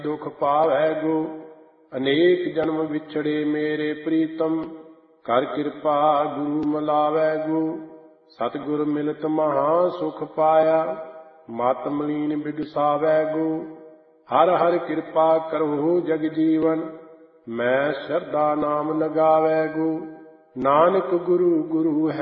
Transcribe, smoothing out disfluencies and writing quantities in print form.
ਦੁਖ ਪਾਵੈ ਗੋ। ਅਨੇਕ ਜਨਮ ਵਿਛੜੇ ਮੇਰੇ ਪ੍ਰੀਤਮ, ਕਰ ਕਿਰਪਾ ਗੁਰੂ ਮਿਲਾਵੈ ਗੋ। ਸਤਿਗੁਰ ਮਿਲਤ ਮਹਾ ਸੁਖ ਪਾਇਆ, ਮਤ ਮਲੀਨ ਬਿਗਸਾਵੈ ਗੋ। ਹਰ ਹਰ ਕਿਰਪਾ ਕਰਹੁ ਜਗ ਜੀਵਨ, ਮੈਂ ਸ਼ਰਧਾ ਨਾਮ ਲਗਾਵੈ ਗੋ। ਨਾਨਕ ਗੁਰੂ ਗੁਰੂ ਹੈ